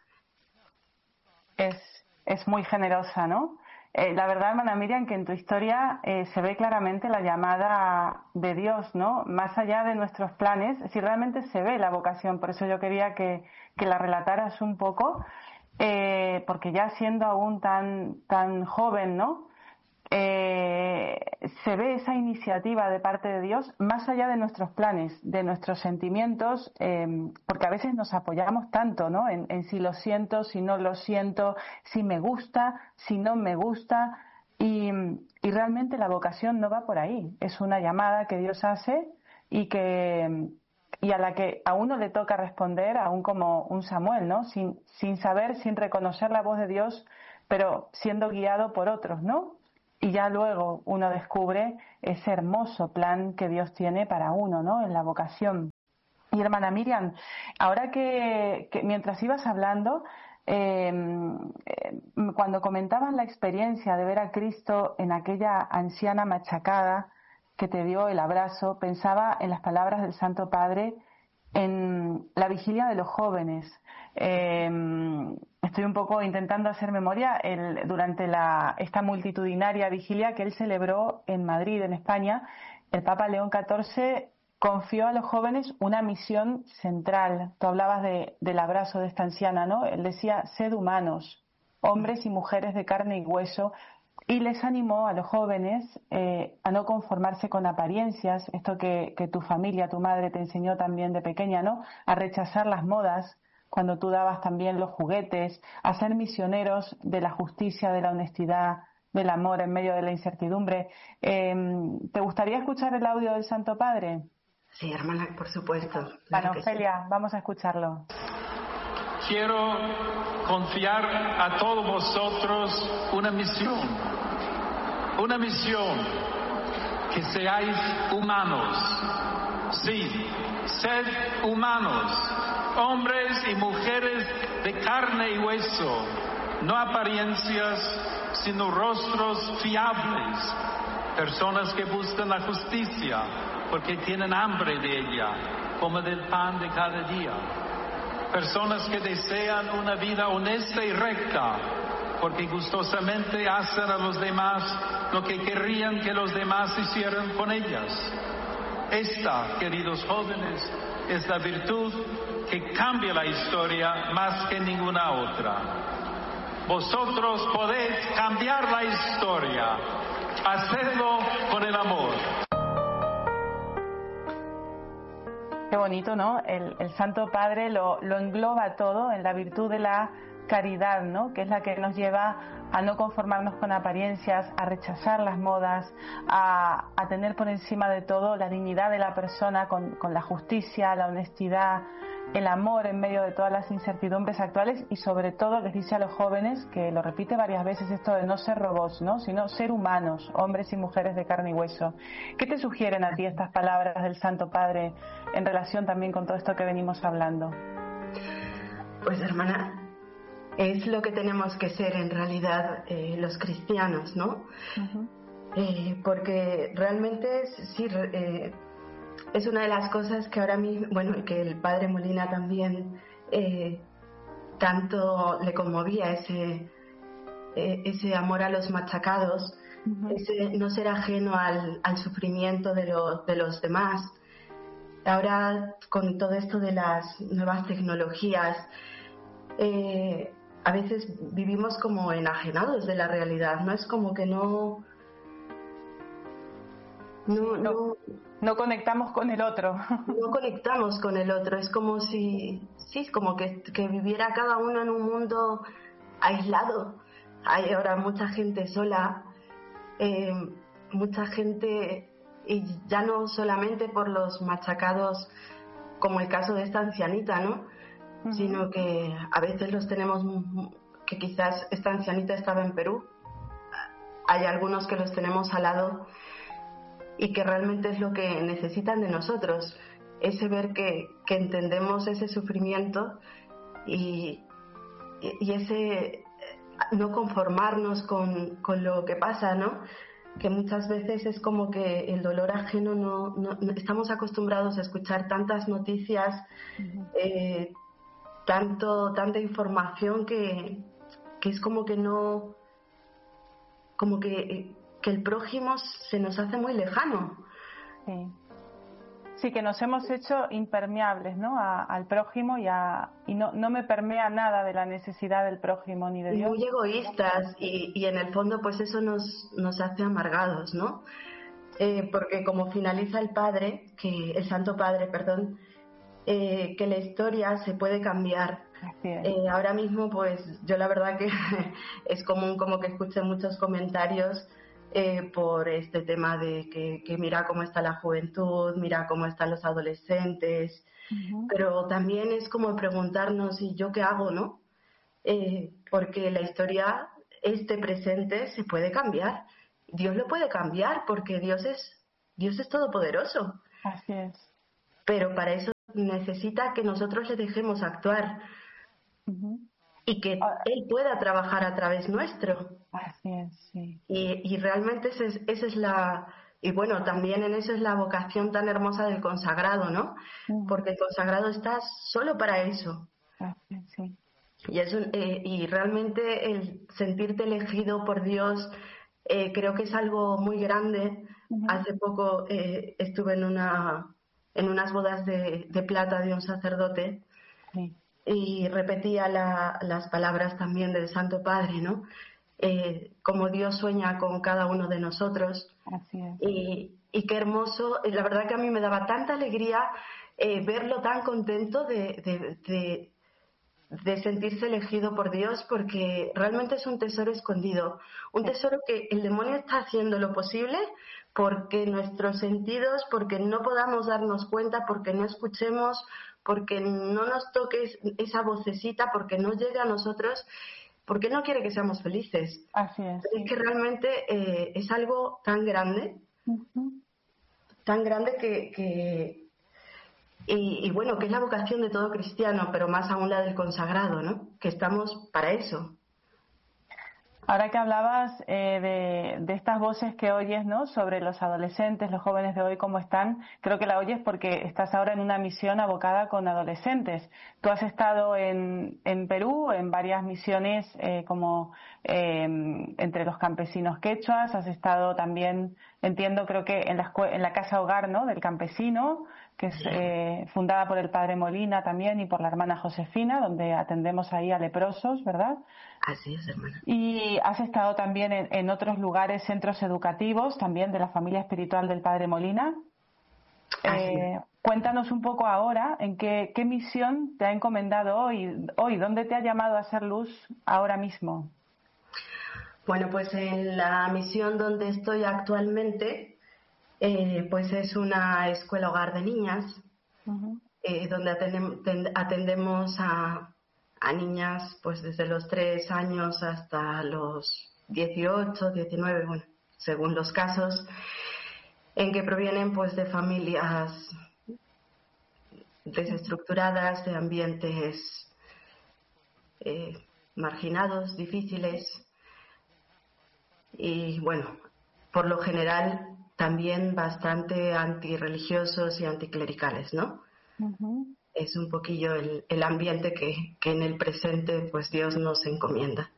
es, es muy generosa, ¿no? Eh, la verdad, hermana Miriam, que en tu historia eh, se ve claramente la llamada de Dios, ¿no? Más allá de nuestros planes, si realmente se ve la vocación. Por eso yo quería que, que la relataras un poco, eh, porque ya siendo aún tan, tan joven, ¿no? Eh, se ve esa iniciativa de parte de Dios más allá de nuestros planes, de nuestros sentimientos, eh, porque a veces nos apoyamos tanto, ¿no? En, en si lo siento, si no lo siento, si me gusta, si no me gusta, y, y realmente la vocación no va por ahí. Es una llamada que Dios hace y que y a la que a uno le toca responder, aún como un Samuel, ¿no? Sin, sin saber, sin reconocer la voz de Dios, pero siendo guiado por otros, ¿no? Y ya luego uno descubre ese hermoso plan que Dios tiene para uno, ¿no? En la vocación. Y hermana Miriam, ahora que, que mientras ibas hablando, eh, eh, cuando comentaban la experiencia de ver a Cristo en aquella anciana machacada que te dio el abrazo, pensaba en las palabras del Santo Padre en la vigilia de los jóvenes. Eh, estoy un poco intentando hacer memoria el, durante la, esta multitudinaria vigilia que él celebró en Madrid, en España. El Papa León catorce confió a los jóvenes una misión central. Tú hablabas de, del abrazo de esta anciana, ¿no? Él decía, sed humanos, hombres y mujeres de carne y hueso, y les animó a los jóvenes eh, a no conformarse con apariencias, esto que, que tu familia, tu madre te enseñó también de pequeña, ¿no? A rechazar las modas, cuando tú dabas también los juguetes, a ser misioneros de la justicia, de la honestidad, del amor en medio de la incertidumbre. Eh, ¿Te gustaría escuchar el audio del Santo Padre? Sí, hermana, por supuesto. Bueno, Ofelia, sí. Vamos a escucharlo. Quiero confiar a todos vosotros una misión, una misión, que seáis humanos, sí, sed humanos, hombres y mujeres de carne y hueso, no apariencias, sino rostros fiables, personas que buscan la justicia porque tienen hambre de ella, como del pan de cada día. Personas que desean una vida honesta y recta, porque gustosamente hacen a los demás lo que querrían que los demás hicieran con ellas. Esta, queridos jóvenes, es la virtud que cambia la historia más que ninguna otra. Vosotros podéis cambiar la historia. Hacedlo con el amor. Qué bonito, ¿no? El, el Santo Padre lo, lo engloba todo en la virtud de la caridad, ¿no? Que es la que nos lleva a no conformarnos con apariencias, a rechazar las modas, a, a tener por encima de todo la dignidad de la persona con, con la justicia, la honestidad, el amor en medio de todas las incertidumbres actuales y sobre todo les dice a los jóvenes, que lo repite varias veces esto de no ser robots, ¿no? Sino ser humanos, hombres y mujeres de carne y hueso. ¿Qué te sugieren a ti estas palabras del Santo Padre en relación también con todo esto que venimos hablando? Pues hermana, es lo que tenemos que ser en realidad eh, los cristianos, ¿no? Uh-huh. Eh, porque realmente sí, eh, es una de las cosas que ahora mismo, bueno, que el Padre Molina también eh, tanto le conmovía, ese, eh, ese amor a los machacados, uh-huh. ese no ser ajeno al, al sufrimiento de, lo, de los demás. Ahora, con todo esto de las nuevas tecnologías, eh, a veces vivimos como enajenados de la realidad, ¿no? Es como que no... No, no, no conectamos con el otro. No conectamos con el otro. Es como si, sí, como que, que viviera cada uno en un mundo aislado. Hay ahora mucha gente sola, eh, mucha gente, y ya no solamente por los machacados, como el caso de esta ancianita, ¿no? Uh-huh. Sino que a veces los tenemos, que quizás esta ancianita estaba en Perú. Hay algunos que los tenemos al lado y que realmente es lo que necesitan de nosotros, ese ver que, que entendemos ese sufrimiento y, y ese no conformarnos con, con lo que pasa, ¿no? Que muchas veces es como que el dolor ajeno no, no, no estamos acostumbrados a escuchar tantas noticias, uh-huh. eh, tanto, tanta información que, que es como que no, como que que el prójimo se nos hace muy lejano. Sí, sí, que nos hemos hecho impermeables, ¿no? A, al prójimo y, a, y no, no me permea nada de la necesidad del prójimo ni de Dios. Muy egoístas y, y en el fondo pues eso nos, nos hace amargados, ¿no? Eh, porque como finaliza el Padre, que el Santo Padre, perdón, eh, que la historia se puede cambiar. Eh, ahora mismo pues yo la verdad que es común como que escuche muchos comentarios Eh, por este tema de que, que mira cómo está la juventud, mira cómo están los adolescentes, uh-huh. pero también es como preguntarnos, ¿y yo qué hago, no? Eh, porque la historia, este presente, se puede cambiar. Dios lo puede cambiar porque Dios es, Dios es todopoderoso. Así es. Pero para eso necesita que nosotros le dejemos actuar. Uh-huh. Y que Él pueda trabajar a través nuestro. Así es, sí. Y, y realmente esa es, esa es la... Y bueno, también en eso es la vocación tan hermosa del consagrado, ¿no? Uh-huh. Porque el consagrado está solo para eso. Así es, sí. Y, es un, eh, y realmente el sentirte elegido por Dios eh, creo que es algo muy grande. Uh-huh. Hace poco eh, estuve en, una, en unas bodas de, de plata de un sacerdote. Sí. Y repetía la, las palabras también del Santo Padre, ¿no? Eh, como Dios sueña con cada uno de nosotros. Así es. Y, y qué hermoso, la verdad que a mí me daba tanta alegría eh, verlo tan contento de, de, de, de sentirse elegido por Dios, porque realmente es un tesoro escondido, un tesoro que el demonio está haciendo lo posible porque nuestros sentidos, porque no podamos darnos cuenta, porque no escuchemos, porque no nos toque esa vocecita, porque no llegue a nosotros, porque no quiere que seamos felices. Así es. Es que realmente eh, es algo tan grande, uh-huh. tan grande que... que y, y bueno, que es la vocación de todo cristiano, pero más aún la del consagrado, ¿no? Que estamos para eso. Ahora que hablabas eh, de, de estas voces que oyes, ¿no?, sobre los adolescentes, los jóvenes de hoy, cómo están, creo que la oyes porque estás ahora en una misión abocada con adolescentes. Tú has estado en, en Perú en varias misiones eh, como eh, entre los campesinos quechuas, has estado también, entiendo, creo que en la, en la casa hogar, ¿no?, del campesino, que es eh, fundada por el padre Molina también y por la hermana Josefina, donde atendemos ahí a leprosos, ¿verdad? Así es, hermana. Y has estado también en, en otros lugares, centros educativos, también de la familia espiritual del padre Molina. Eh, cuéntanos un poco ahora en qué, qué misión te ha encomendado hoy, hoy, ¿dónde te ha llamado a hacer luz ahora mismo? Bueno, pues en la misión donde estoy actualmente, Eh, pues es una escuela hogar de niñas, uh-huh. eh, donde atendem, ten, atendemos a, a niñas pues desde los tres años hasta los dieciocho, diecinueve, bueno, según los casos, en que provienen pues de familias desestructuradas, de ambientes eh, marginados, difíciles, y bueno, por lo general también bastante antirreligiosos y anticlericales, ¿no? Uh-huh. Es un poquillo el, el ambiente que, que en el presente pues Dios nos encomienda.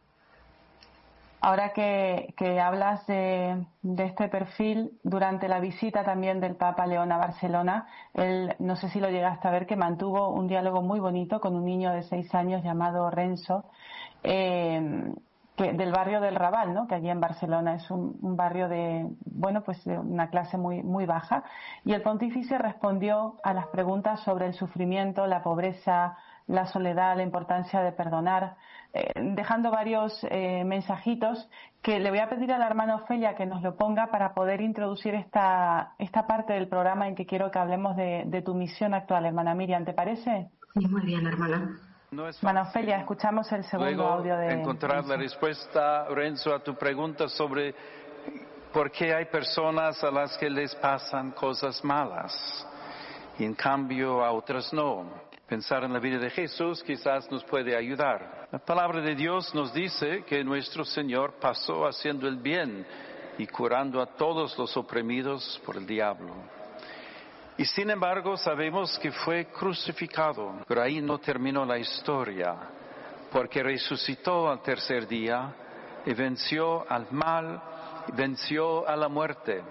Ahora que, que hablas de, de este perfil, durante la visita también del Papa León a Barcelona, él, no sé si lo llegaste a ver, que mantuvo un diálogo muy bonito con un niño de seis años llamado Renzo, eh, que, del barrio del Raval, ¿no?, que allí en Barcelona es un, un barrio de, bueno, pues de una clase muy, muy baja, y el pontífice respondió a las preguntas sobre el sufrimiento, la pobreza, la soledad, la importancia de perdonar, eh, dejando varios eh, mensajitos que le voy a pedir a la hermana Ofelia que nos lo ponga para poder introducir esta, esta parte del programa en que quiero que hablemos de, de tu misión actual, hermana Miriam, ¿te parece? Sí, muy bien, hermana. No es hermana Ofelia, escuchamos el segundo Luego, audio de encontrar Renzo. La respuesta, Renzo, a tu pregunta sobre por qué hay personas a las que les pasan cosas malas y en cambio a otras no. Pensar en la vida de Jesús quizás nos puede ayudar. La palabra de Dios nos dice que nuestro Señor pasó haciendo el bien y curando a todos los oprimidos por el diablo. Y sin embargo sabemos que fue crucificado, pero ahí no terminó la historia, porque resucitó al tercer día y venció al mal, y venció a la muerte.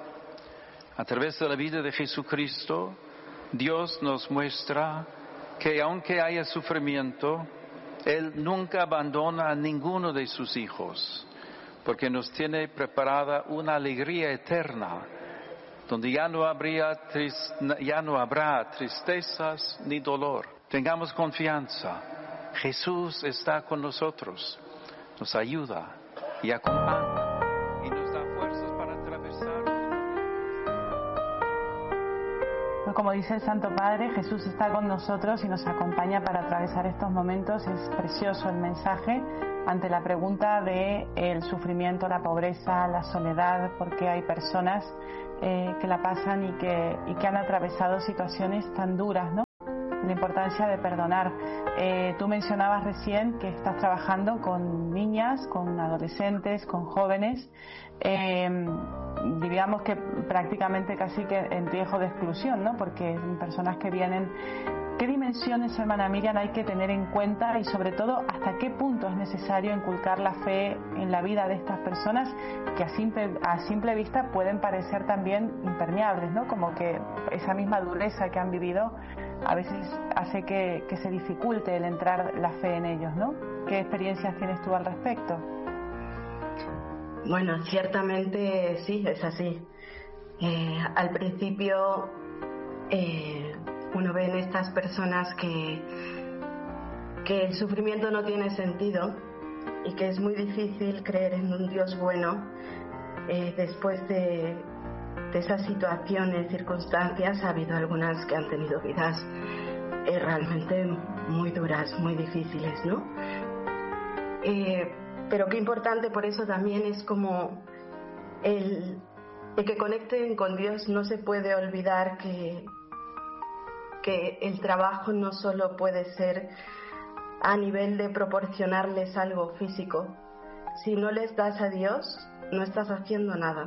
A través de la vida de Jesucristo, Dios nos muestra que aunque haya sufrimiento, Él nunca abandona a ninguno de sus hijos, porque nos tiene preparada una alegría eterna, donde ya no, habría, ya no habrá tristezas ni dolor. Tengamos confianza. Jesús está con nosotros, nos ayuda y acompaña y nos da fuerzas para atravesar. Como dice el Santo Padre, Jesús está con nosotros y nos acompaña para atravesar estos momentos. Es precioso el mensaje ante la pregunta de el sufrimiento, la pobreza, la soledad, porque hay personas eh, que la pasan y que, y que han atravesado situaciones tan duras, ¿no? La importancia de perdonar. Eh, tú mencionabas recién que estás trabajando con niñas, con adolescentes, con jóvenes, eh, digamos que prácticamente casi que en riesgo de exclusión, ¿no? Porque son personas que vienen. ¿Qué dimensiones, hermana Miriam, hay que tener en cuenta y sobre todo hasta qué punto es necesario inculcar la fe en la vida de estas personas que a simple, a simple vista pueden parecer también impermeables, ¿no? Como que esa misma dureza que han vivido a veces hace que, que se dificulte el entrar la fe en ellos, ¿no? ¿Qué experiencias tienes tú al respecto? Bueno, ciertamente sí, es así. Eh, al principio eh, uno ve en estas personas que, que el sufrimiento no tiene sentido y que es muy difícil creer en un Dios bueno eh, después de, de esas situaciones, circunstancias, ha habido algunas que han tenido vidas eh, realmente muy duras, muy difíciles, ¿no? Eh, pero qué importante por eso también es como el, el que conecten con Dios. No se puede olvidar que, que el trabajo no solo puede ser a nivel de proporcionarles algo físico. Si no les das a Dios, no estás haciendo nada,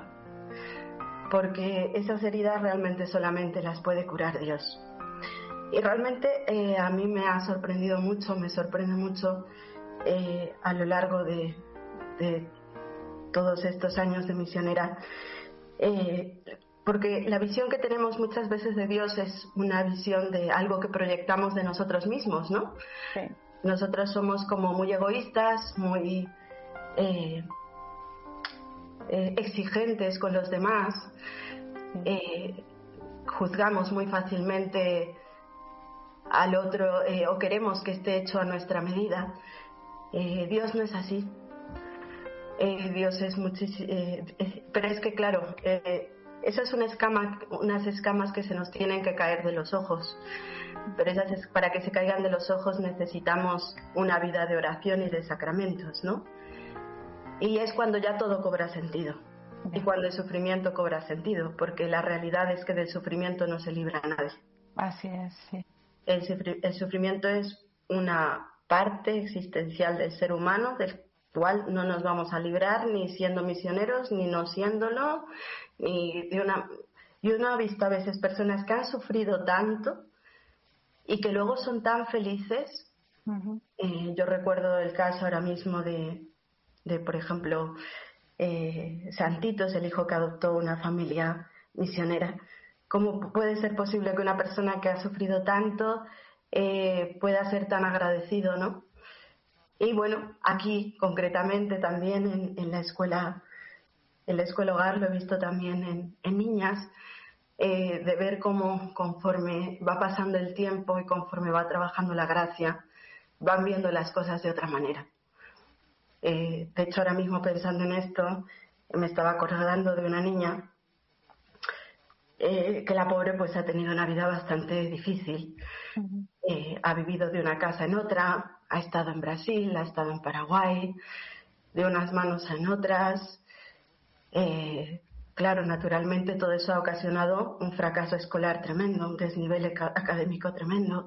porque esas heridas realmente solamente las puede curar Dios. Y realmente eh, a mí me ha sorprendido mucho, me sorprende mucho eh, a lo largo de, de todos estos años de misionera, eh, porque la visión que tenemos muchas veces de Dios es una visión de algo que proyectamos de nosotros mismos, ¿no? Sí. Nosotros somos como muy egoístas, muy eh, eh, exigentes con los demás, eh, juzgamos muy fácilmente al otro eh, o queremos que esté hecho a nuestra medida. Eh, Dios no es así. Eh, Dios es muchísimo, eh, eh, pero es que claro, eh, esa es una escama, unas escamas que se nos tienen que caer de los ojos. Pero esas, para que se caigan de los ojos necesitamos una vida de oración y de sacramentos, ¿no? Y es cuando ya todo cobra sentido. Y cuando el sufrimiento cobra sentido, porque la realidad es que del sufrimiento no se libra a nadie. Así es, sí. El, sufri- el sufrimiento es una parte existencial del ser humano, del cual no nos vamos a librar ni siendo misioneros, ni no siéndolo, ni de una... Y uno ha visto a veces personas que han sufrido tanto y que luego son tan felices. Uh-huh. Eh, yo recuerdo el caso ahora mismo de, de por ejemplo, eh, Santitos, el hijo que adoptó una familia misionera. ¿Cómo puede ser posible que una persona que ha sufrido tanto eh, pueda ser tan agradecido, ¿no? Y bueno, aquí concretamente también en, en la escuela, en la escuela hogar, lo he visto también en, en niñas, eh, de ver cómo conforme va pasando el tiempo y conforme va trabajando la gracia, van viendo las cosas de otra manera. Eh, de hecho, ahora mismo pensando en esto, me estaba acordando de una niña eh, que la pobre pues ha tenido una vida bastante difícil. Uh-huh. Eh, ha vivido de una casa en otra, ha estado en Brasil, ha estado en Paraguay, de unas manos en otras. Eh, claro, naturalmente todo eso ha ocasionado un fracaso escolar tremendo, un desnivel académico tremendo.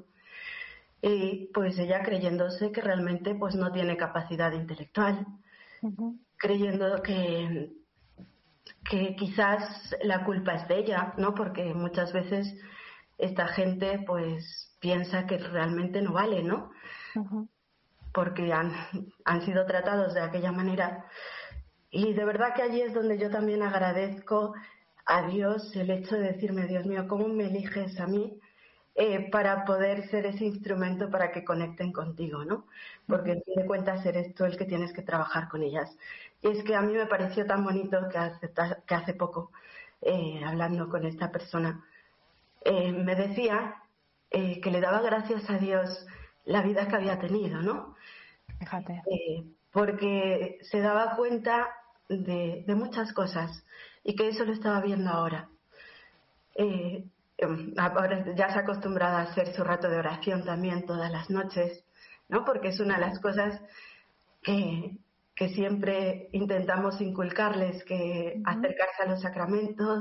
Y pues ella creyéndose que realmente pues no tiene capacidad intelectual, uh-huh. creyendo que, que quizás la culpa es de ella, ¿no? Porque muchas veces esta gente pues piensa que realmente no vale, ¿no? Uh-huh. Porque han, han sido tratados de aquella manera. Y de verdad que allí es donde yo también agradezco a Dios el hecho de decirme, Dios mío, ¿cómo me eliges a mí eh, para poder ser ese instrumento para que conecten contigo, ¿no? Porque en fin de cuentas eres tú el que tienes que trabajar con ellas. Y es que a mí me pareció tan bonito que hace, que hace poco, eh, hablando con esta persona, eh, me decía eh, que le daba gracias a Dios la vida que había tenido, ¿no? Fíjate. Eh, porque se daba cuenta de, de muchas cosas y que eso lo estaba viendo ahora. Eh, ahora ya se ha acostumbrado a hacer su rato de oración también todas las noches, ¿no? Porque es una de las cosas que, que siempre intentamos inculcarles, que uh-huh. acercarse a los sacramentos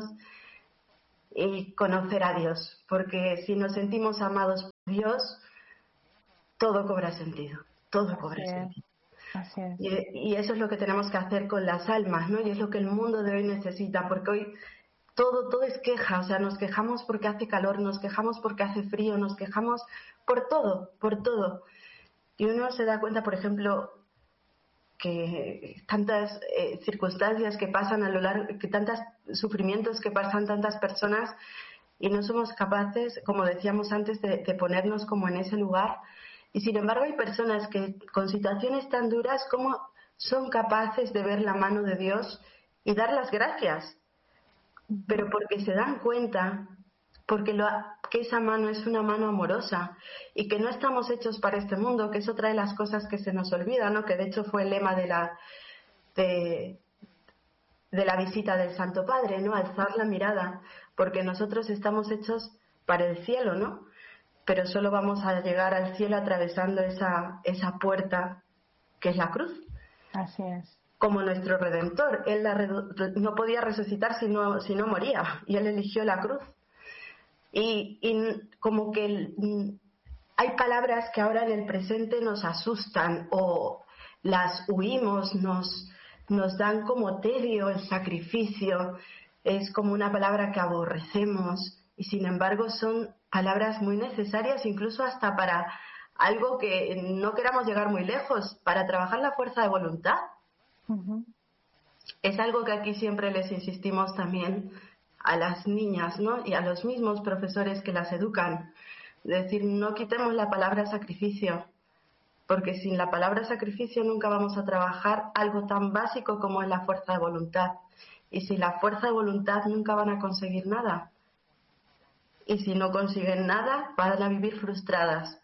y conocer a Dios, porque si nos sentimos amados por Dios, todo cobra sentido, todo Así cobra es. sentido. Así es. Y, y eso es lo que tenemos que hacer con las almas, ¿no? Y es lo que el mundo de hoy necesita, porque hoy todo, todo es queja, o sea, nos quejamos porque hace calor, nos quejamos porque hace frío, nos quejamos por todo, por todo. Y uno se da cuenta, por ejemplo, que tantas eh, circunstancias que pasan a lo largo, que tantos sufrimientos que pasan tantas personas y no somos capaces, como decíamos antes, de, de ponernos como en ese lugar. Y sin embargo hay personas que con situaciones tan duras como son capaces de ver la mano de Dios y dar las gracias, pero porque se dan cuenta, porque lo, que esa mano es una mano amorosa y que no estamos hechos para este mundo, que es otra de las cosas que se nos olvida, ¿no? Que de hecho fue el lema de la de, de la visita del Santo Padre, ¿no? Alzar la mirada, porque nosotros estamos hechos para el cielo, ¿no? Pero solo vamos a llegar al cielo atravesando esa, esa puerta que es la cruz. Así es. Como nuestro Redentor, él la redu- no podía resucitar si no, si no moría, y él eligió la cruz. Y, y como que el, hay palabras que ahora en el presente nos asustan o las huimos, nos, nos dan como tedio el sacrificio, es como una palabra que aborrecemos, y sin embargo son palabras muy necesarias incluso hasta para algo que no queramos llegar muy lejos, para trabajar la fuerza de voluntad. Uh-huh. Es algo que aquí siempre les insistimos también a las niñas, ¿no? Y a los mismos profesores que las educan. Es decir, no quitemos la palabra sacrificio, porque sin la palabra sacrificio nunca vamos a trabajar algo tan básico como es la fuerza de voluntad. Y sin la fuerza de voluntad nunca van a conseguir nada. Y si no consiguen nada, van a vivir frustradas.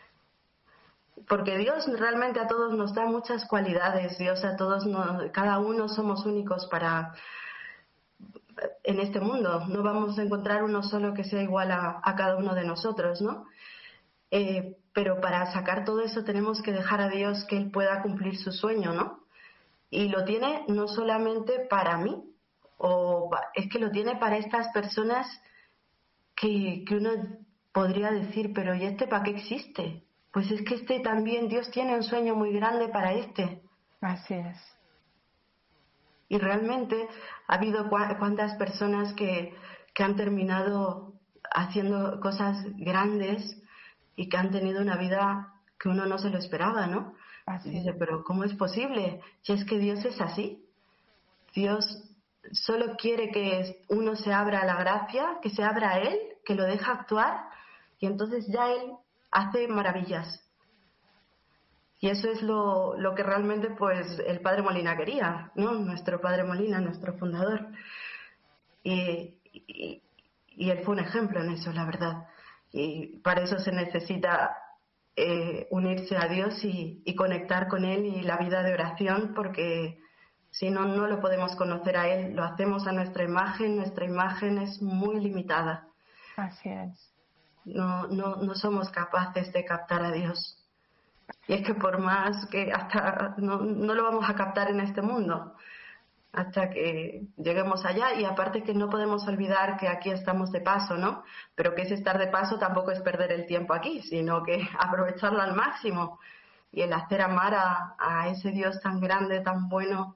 Porque Dios realmente a todos nos da muchas cualidades. Dios a todos, nos, cada uno somos únicos para en este mundo. No vamos a encontrar uno solo que sea igual a, a cada uno de nosotros, ¿no? Eh, pero para sacar todo eso tenemos que dejar a Dios que Él pueda cumplir su sueño, ¿no? Y lo tiene no solamente para mí, o es que lo tiene para estas personas que, que uno podría decir, pero ¿y este para qué existe? Pues es que este también, Dios tiene un sueño muy grande para este. Así es. Y realmente ha habido cu- cuántas personas que, que han terminado haciendo cosas grandes y que han tenido una vida que uno no se lo esperaba, ¿no? Así y dice, es. Pero ¿cómo es posible? Si es que Dios es así. Dios solo quiere que uno se abra a la gracia, que se abra a Él, que lo deja actuar, y entonces ya Él hace maravillas. Y eso es lo, lo que realmente pues el Padre Molina quería, ¿no? Nuestro Padre Molina, nuestro fundador. Y, y, y él fue un ejemplo en eso, la verdad. Y para eso se necesita eh, unirse a Dios y, y conectar con Él y la vida de oración, porque si no, no lo podemos conocer a Él. Lo hacemos a nuestra imagen, nuestra imagen es muy limitada. Así es. No, no, no somos capaces de captar a Dios. Y es que por más que hasta no, no lo vamos a captar en este mundo hasta que lleguemos allá, y aparte que no podemos olvidar que aquí estamos de paso, ¿no? Pero que ese estar de paso tampoco es perder el tiempo aquí, sino que aprovecharlo al máximo y el hacer amar a, a ese Dios tan grande, tan bueno,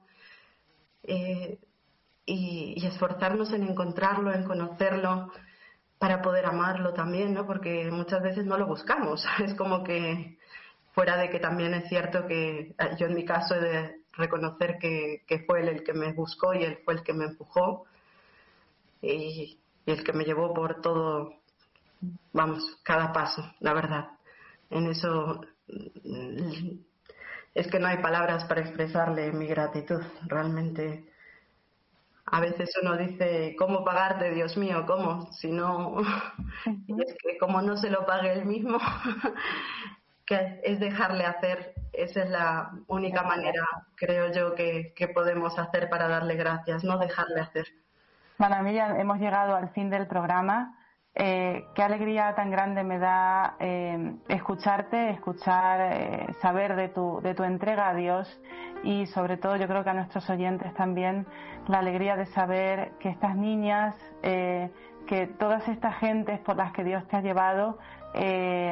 eh, y, y esforzarnos en encontrarlo, en conocerlo, para poder amarlo también, ¿no? Porque muchas veces no lo buscamos. Es como que, fuera de que también es cierto que yo en mi caso he de reconocer que, que fue él el que me buscó y él fue el que me empujó y, y el que me llevó por todo, vamos, cada paso, la verdad. En eso es que no hay palabras para expresarle mi gratitud. Realmente a veces uno dice, ¿cómo pagarte, Dios mío? ¿Cómo? Si no, y es que como no se lo pague él mismo, que es dejarle hacer. Esa es la única manera, creo yo, que, que podemos hacer para darle gracias, no dejarle hacer. Bueno, Miriam, hemos llegado al fin del programa. Eh, qué alegría tan grande me da eh, escucharte, escuchar, eh, saber de tu, de tu entrega a Dios, y sobre todo yo creo que a nuestros oyentes también la alegría de saber que estas niñas, eh, que todas estas gentes por las que Dios te ha llevado, eh,